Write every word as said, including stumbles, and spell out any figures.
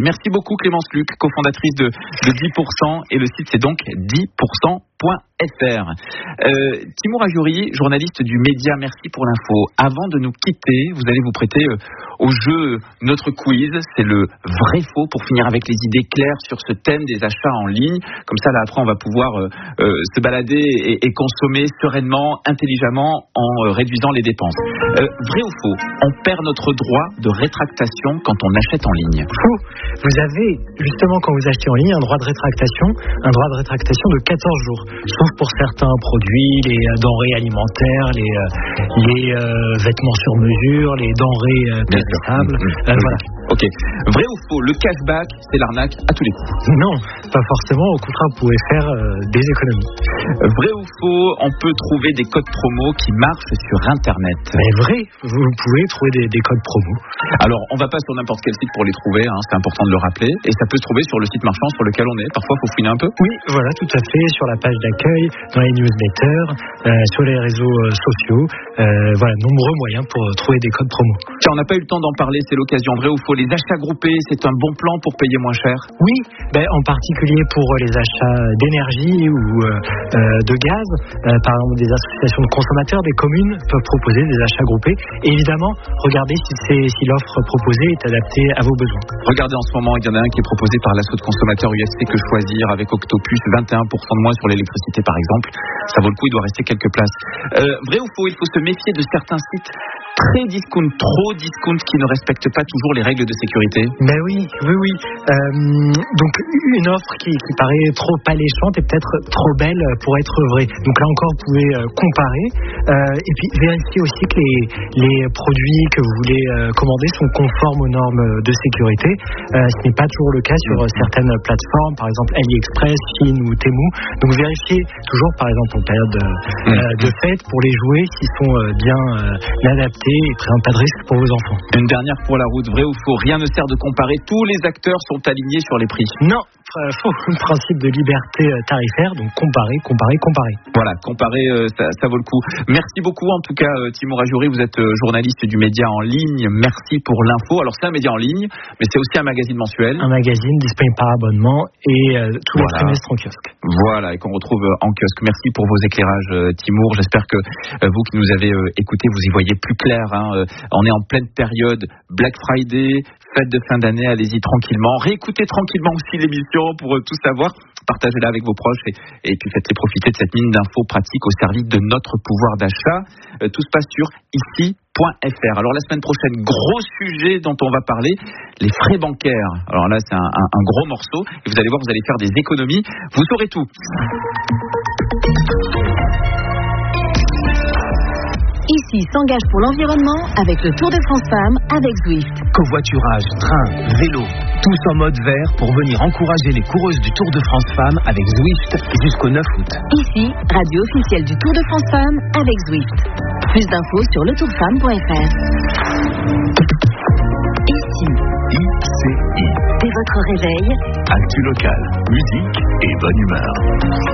Merci beaucoup Clémence Luc, cofondatrice de, de dix pour cent, et le site c'est donc dix pour cent point f r. Euh, Timour Ajouri, journaliste du Média, merci pour l'info. Avant de nous quitter, vous allez vous prêter euh, au jeu notre quiz, c'est le vrai faux pour finir avec les idées claires sur ce thème des achats en ligne. Comme ça, là après, on va pouvoir euh, euh, se balader et, et consommer sereinement, intelligemment, en euh, réduisant les dépenses. Euh, vrai ou faux, on perd notre droit de rétractation quand on achète en ligne? Faux. Vous avez, justement, quand vous achetez en ligne, un droit de rétractation, un droit de rétractation de quatorze jours. Sauf pour certains produits, les denrées alimentaires, les, les euh, vêtements sur mesure, les denrées euh, périssables. Mmh, mmh, euh, voilà. Ok. Vrai ou faux, le cashback, c'est l'arnaque à tous les coups? Non, pas forcément. Au contraire, vous pouvez faire euh, des économies. Vrai ou faux, on peut trouver des codes promo qui marchent sur Internet? Mais vrai, vous pouvez trouver des, des codes promo. Alors, on va pas sur n'importe quel site pour les trouver, hein, c'est important de le rappeler. Et ça peut se trouver sur le site marchand sur lequel on est. Parfois, il faut fouiner un peu. Oui, voilà, tout à fait. Sur la page d'accueil, dans les newsletters, euh, sur les réseaux euh, sociaux. Euh, voilà, nombreux moyens pour euh, trouver des codes promo. Tiens, on n'a pas eu le temps d'en parler, c'est l'occasion. Vrai ou faux, les achats groupés, c'est un bon plan pour payer moins cher? Oui, ben, en particulier pour les achats d'énergie ou euh, euh, de gaz. Euh, par exemple, des associations de consommateurs, des communes peuvent proposer des achats groupés. Et évidemment, regardez si, c'est, si l'offre proposée est adaptée à vos besoins. Regardez en ce moment, il y en a un qui est proposé par l'asso de consommateurs U S C Que Choisir avec Octopus, vingt et un pour cent de moins sur l'électricité par exemple. Ça vaut le coup, il doit rester quelques places. Euh, vrai ou faux, il faut se méfier de certains sites très discount, trop discount, qui ne respectent pas toujours les règles de sécurité? Ben oui, oui, oui. Euh, donc une offre qui, qui paraît trop alléchante et peut-être trop belle pour être vraie. Donc là encore, vous pouvez euh, comparer euh, et puis vérifier aussi que les, les produits que vous voulez euh, commander sont conformes aux normes de sécurité. Euh, ce n'est pas toujours le cas sur mmh. certaines plateformes, par exemple AliExpress, Shein ou Temu. Donc vérifiez toujours, par exemple en période de, mmh. euh, de fête, pour les jouets, s'ils sont euh, bien euh, adaptés et ne présentent pas de risque pour vos enfants. Une dernière pour la route, vrai ou faux, rien ne sert de comparer, tous les acteurs sont alignés sur les prix? Non, faux, principe de liberté tarifaire, donc comparer, comparer, comparer. Voilà, comparer, euh, ça, ça vaut le coup. Merci beaucoup en tout cas euh, Timour Ajouri, vous êtes euh, journaliste du média en ligne, merci pour l'info. Alors c'est un média en ligne, mais c'est aussi un magazine mensuel. Un magazine disponible par abonnement et euh, tous voilà. les trimestres en kiosque. Voilà, et qu'on retrouve euh, en kiosque. Merci pour vos éclairages euh, Timour, j'espère que euh, vous qui nous avez euh, écoutés, vous y voyez plus clair. Hein. Euh, on est en pleine période Black Friday, fête de fin d'année, allez-y tranquillement. Réécoutez tranquillement aussi l'émission pour euh, tout savoir. Partagez-la avec vos proches et, et puis faites-les profiter de cette mine d'infos pratiques au service de notre pouvoir d'achat. Euh, tout se passe sur ici point f r. Alors la semaine prochaine, gros sujet dont on va parler, les frais bancaires. Alors là, c'est un, un, un gros morceau et vous allez voir, vous allez faire des économies. Vous saurez tout. Ici s'engage pour l'environnement avec le Tour de France Femmes avec Zwift. Covoiturage, train, vélo, tous en mode vert pour venir encourager les coureuses du Tour de France Femmes avec Zwift jusqu'au neuf août. Ici, radio officielle du Tour de France Femmes avec Zwift. Plus d'infos sur le tour femme point f r. Ici. I C I. Dès votre réveil. Actu local, musique et bonne humeur.